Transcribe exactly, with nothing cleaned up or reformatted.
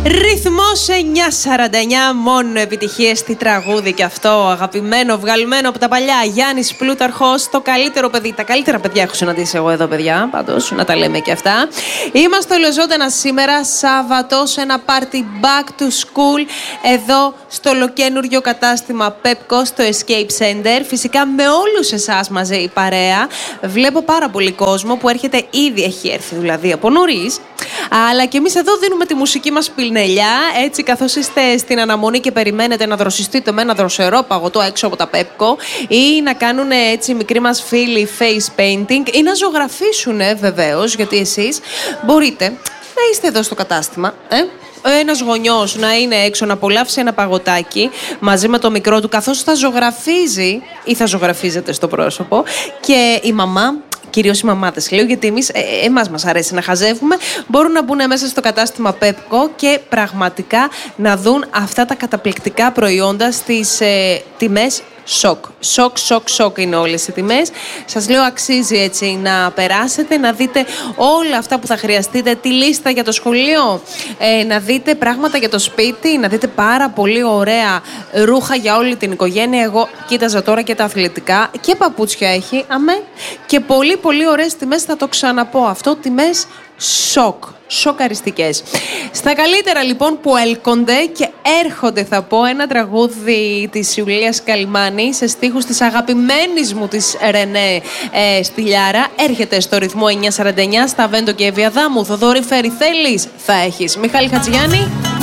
Ρυθμός εννιά σαράντα εννιά, μόνο επιτυχίες στη τραγούδι και αυτό. Αγαπημένο, βγαλμένο από τα παλιά. Γιάννης Πλούταρχος, το καλύτερο παιδί. Τα καλύτερα παιδιά έχω συναντήσει εγώ εδώ, παιδιά. Πάντως, να τα λέμε και αυτά. Είμαστε ολοζώντανα σήμερα, Σάββατο, σε ένα party back to school. Εδώ στο ολοκένουργιο κατάστημα Pepco, στο Escape Center. Φυσικά με όλους εσάς μαζί η παρέα. Βλέπω πάρα πολύ κόσμο που έρχεται, ήδη έχει έρθει δηλαδή από νωρίς. Αλλά και εμείς εδώ δίνουμε τη μουσική μας πινελιά, έτσι καθώς είστε στην αναμονή και περιμένετε να δροσιστείτε με ένα δροσερό παγωτό έξω από τα Pepco ή να κάνουν έτσι μικροί μας φίλοι face painting ή να ζωγραφίσουν βεβαίως, γιατί εσείς μπορείτε να είστε εδώ στο κατάστημα, ε? Ένας γονιός να είναι έξω να απολαύσει ένα παγωτάκι μαζί με το μικρό του καθώς θα ζωγραφίζει ή θα ζωγραφίζεται στο πρόσωπο και η μαμά, κυρίως οι μαμάτες λέω, γιατί εμείς, ε, εμάς μας αρέσει να χαζεύουμε, μπορούν να μπουν μέσα στο κατάστημα Pepco και πραγματικά να δουν αυτά τα καταπληκτικά προϊόντα στις ε, τιμές σοκ. Σοκ, σοκ, σοκ είναι όλες οι τιμές. Σας λέω, αξίζει έτσι να περάσετε, να δείτε όλα αυτά που θα χρειαστείτε, τη λίστα για το σχολείο, ε, να δείτε πράγματα για το σπίτι, να δείτε πάρα πολύ ωραία ρούχα για όλη την οικογένεια. Εγώ κοίταζα τώρα και τα αθλητικά και παπούτσια έχει, αμέ. Και πολύ πολύ ωραίες τιμές, θα το ξαναπώ αυτό, τιμές σοκ. Σοκαριστικές. Στα καλύτερα λοιπόν που έλκονται και έρχονται, θα πω, ένα τραγούδι της Ιουλίας Καλυμάνη σε στίχους της αγαπημένης μου της Ρενέ ε, Στυλιάρα. Έρχεται στο ρυθμό εννιά σαράντα εννιά, στα Βέντο και Εβιαδάμου. Θοδωρή Φέρη, θέλεις, θα έχεις. Μιχάλη Χατζηγιάννη.